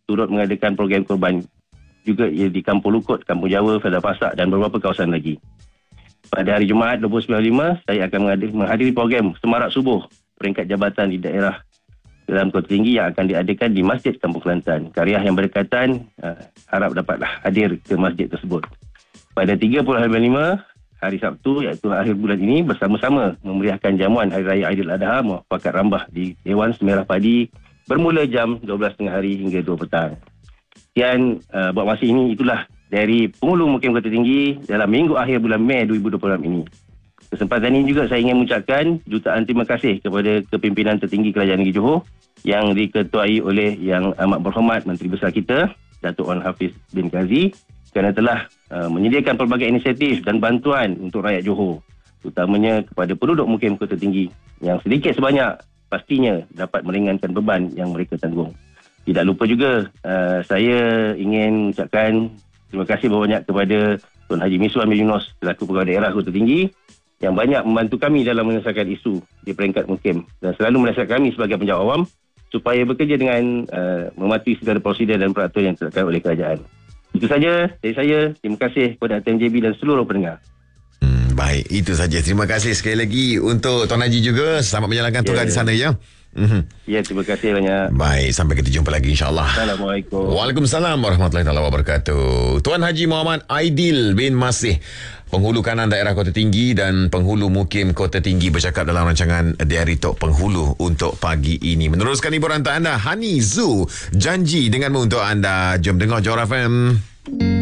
turut mengadakan program korban juga di Kampung Lukut, Kampung Jawa, Fedah Pasak dan beberapa kawasan lagi. Pada hari Jumaat 29/5, saya akan menghadiri program Semarak Subuh peringkat jabatan di daerah dalam Kota Tinggi yang akan diadakan di Masjid Kampung Kelantan. Karya yang berdekatan harap dapatlah hadir ke masjid tersebut. Pada 30/5, hari Sabtu iaitu akhir bulan ini, bersama-sama memeriahkan jamuan Hari Raya Aidiladha Muafakat Rambah di Dewan Semerah Padi bermula jam 12.30 hari hingga 2 petang. Sekian buat masa ini, itulah dari Penghulu Mukim Kota Tinggi dalam minggu akhir bulan Mei 2026 ini. Kesempatan ini juga saya ingin mengucapkan jutaan terima kasih kepada kepimpinan tertinggi Kerajaan Negeri Johor yang diketuai oleh Yang Amat Berhormat Menteri Besar kita, Datuk Wan Hafiz bin Khazi, kerana telah menyediakan pelbagai inisiatif dan bantuan untuk rakyat Johor, terutamanya kepada penduduk Mukim Kota Tinggi yang sedikit sebanyak pastinya dapat meringankan beban yang mereka tanggung. Tidak lupa juga saya ingin mengucapkan terima kasih banyak kepada Tuan Haji Miswan bin Yunus selaku Pegawai Daerah Kota Tinggi yang banyak membantu kami dalam menyelesaikan isu di peringkat Mukim dan selalu menasihat kami sebagai penjawat awam supaya bekerja dengan mematuhi segala prosedur dan peraturan yang ditetapkan oleh kerajaan. Itu saja dari saya. Terima kasih kepada TMJB dan seluruh pendengar. Baik, itu saja. Terima kasih sekali lagi untuk Tuan Haji juga. Selamat menjalankan tugas di sana ya. Ya, terima kasih banyak. Baik, sampai kita jumpa lagi insya-Allah. Assalamualaikum. Waalaikumsalam warahmatullahi wabarakatuh. Tuan Haji Muhammad Aidil bin Masih, Penghulu Kanan Daerah Kota Tinggi dan Penghulu Mukim Kota Tinggi, bercakap dalam rancangan Diari Tok Penghulu untuk pagi ini. Meneruskan hiburan anda, Hani Zoo janji denganmu untuk anda. Jom dengar Johor FM.